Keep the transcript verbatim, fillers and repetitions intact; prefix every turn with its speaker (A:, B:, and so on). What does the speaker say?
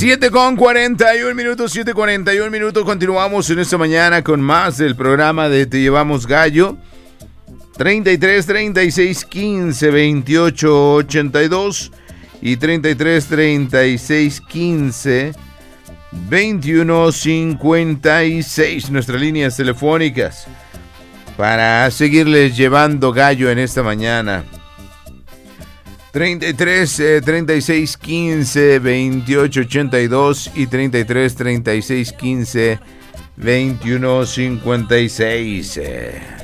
A: siete con cuarenta y un minutos, siete cuarenta y un minutos. Continuamos en esta mañana con más del programa de Te Llevamos Gallo. treinta y tres, treinta y seis, quince, veintiocho, ochenta y dos y treinta y tres, treinta y seis, quince, veintiuno, cincuenta y seis. Nuestras líneas telefónicas para seguirles llevando gallo en esta mañana. treinta y tres, treinta y seis, quince, veintiocho, ochenta y dos y treinta y tres, treinta y seis, quince, veintiuno, cincuenta y seis.